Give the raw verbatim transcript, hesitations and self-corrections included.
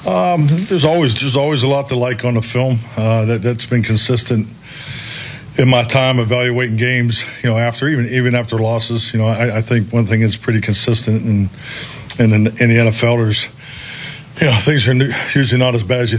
Um, there's always there's always a lot to like on the film. Uh, that that's been consistent in my time evaluating games. You know, after even even after losses. You know, I, I think one thing is pretty consistent, and and in, in the N F L, there's you know things are usually not as bad as you